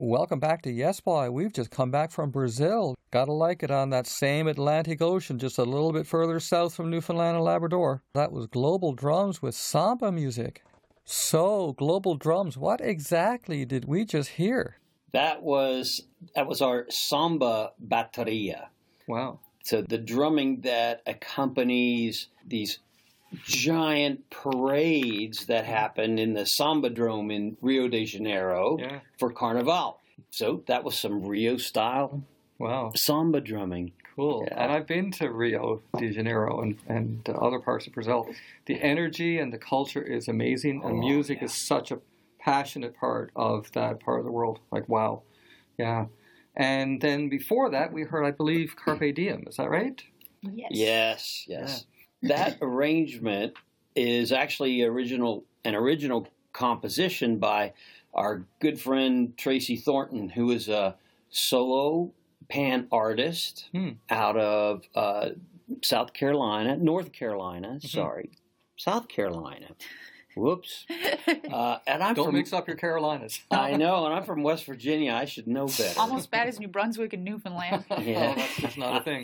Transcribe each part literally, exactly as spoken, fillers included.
Welcome back to Yes Boy. We've just come back from Brazil. Gotta like it, on that same Atlantic Ocean, just a little bit further south from Newfoundland and Labrador. That was Global Drums with samba music. So, Global Drums, what exactly did we just hear? That was that was our samba bateria. Wow. So the drumming that accompanies these giant parades that happen in the Sambadrome in Rio de Janeiro yeah. for Carnival. So that was some Rio-style wow. samba drumming. Cool. Yeah. And I've been to Rio de Janeiro and, and uh, other parts of Brazil. The energy and the culture is amazing, and oh, music yeah. is such a passionate part of that part of the world. Like, wow. Yeah. And then before that, we heard, I believe, Carpe Diem. Is that right? Yes. Yes, yes. Yeah. That arrangement is actually original an original composition by our good friend Tracy Thornton, who is a solo pan artist hmm. out of uh, South Carolina, North Carolina, Mm-hmm. sorry, South Carolina. Whoops. Uh, and I'm Don't from, mix up your Carolinas. I know, and I'm from West Virginia. I should know better. Almost bad as New Brunswick and Newfoundland. Yeah. Oh, that's just not a thing.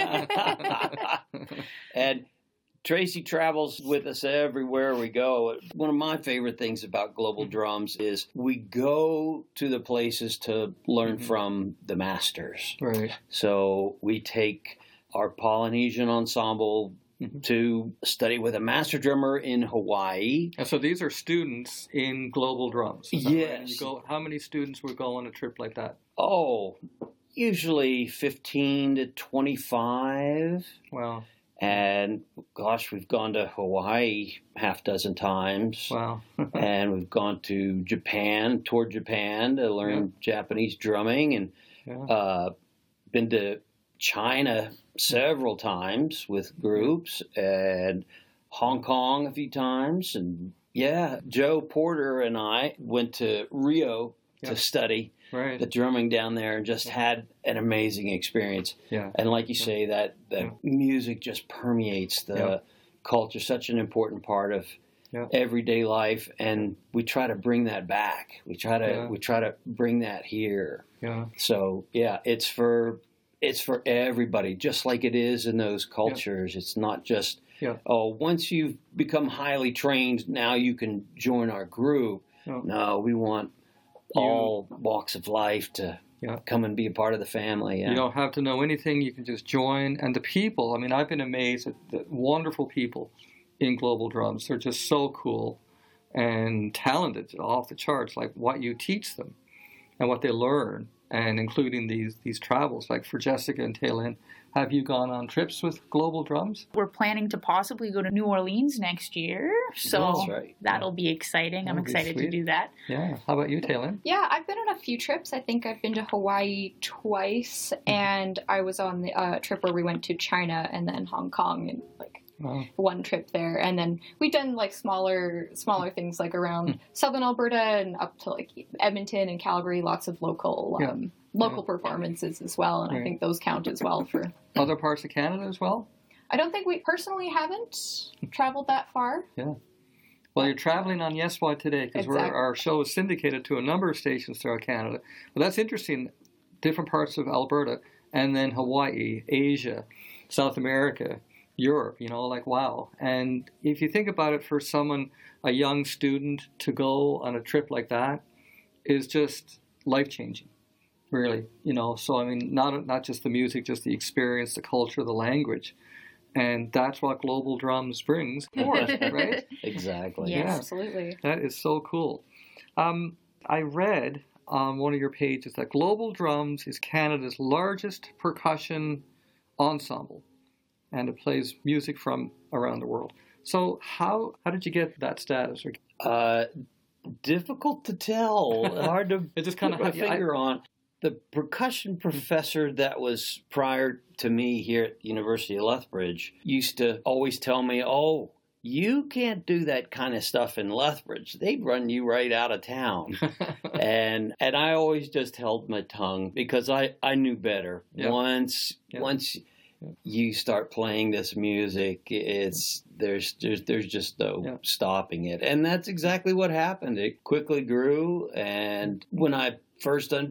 And Tracy travels with us everywhere we go. One of my favorite things about Global Drums is we go to the places to learn mm-hmm. from the masters. Right. So we take our Polynesian ensemble mm-hmm. to study with a master drummer in Hawaii. And so these are students in Global Drums. Is that yes. right? You go, how many students would go on a trip like that? Oh, usually fifteen to twenty-five. Wow. And gosh, we've gone to Hawaii half dozen times. Wow. And we've gone to Japan, toured Japan to learn yeah. Japanese drumming, and yeah. uh, been to China several times with groups, and Hong Kong a few times. And yeah, Joe Porter and I went to Rio yeah. to study right. the drumming down there, and just had an amazing experience. Yeah. And like you yeah. say, that, that yeah. music just permeates the yeah. culture, such an important part of yeah. everyday life, and we try to bring that back. We try to yeah. we try to bring that here. Yeah. So yeah, it's for it's for everybody, just like it is in those cultures. Yeah. It's not just yeah. oh, once you've become highly trained, now you can join our group. Yeah. No, we want you, all walks of life to yeah. come and be a part of the family. Yeah. You don't have to know anything. You can just join. And the people, I mean, I've been amazed at the wonderful people in Global Drums. They're just so cool and talented, off the charts, like what you teach them and what they learn, and including these these travels. Like for Jessica and Taylin, have you gone on trips with Global Drums? We're planning to possibly go to New Orleans next year, so That's right. that'll be exciting. That'll I'm excited to do that. Yeah. How about you, Taylin? Yeah, I've been on a few trips. I think I've been to Hawaii twice, and I was on the uh, trip where we went to China and then Hong Kong, and like Wow. one trip there. And then we've done like smaller smaller things like around southern Alberta and up to like Edmonton and Calgary, lots of local Yeah. um, local Yeah. performances as well, and Right. I think those count as well for... Other parts of Canada as well? I don't think we personally haven't traveled that far. Yeah. Well, you're traveling on Yes Why today, because Exactly. our show is syndicated to a number of stations throughout Canada. Well, that's interesting. Different parts of Alberta, and then Hawaii, Asia, South America, Europe, you know, like, wow. And if you think about it, for someone, a young student, to go on a trip like that is just life-changing, really, you know. So, I mean, not not just the music, just the experience, the culture, the language. And that's what Global Drums brings forth, right? Exactly. Yes. Yeah. Absolutely. That is so cool. Um, I read on one of your pages that Global Drums is Canada's largest percussion ensemble, and it plays music from around the world. So how how did you get that status? Uh, difficult to tell. Hard to It just kind of put a had- finger on. The percussion professor that was prior to me here at the University of Lethbridge used to always tell me, oh, you can't do that kind of stuff in Lethbridge. They'd run you right out of town. and and I always just held my tongue because I, I knew better. Yeah. Once Yeah. once Yeah. you start playing this music, it's there's there's there's just no Yeah. stopping it. And that's exactly what happened. It quickly grew, and when I first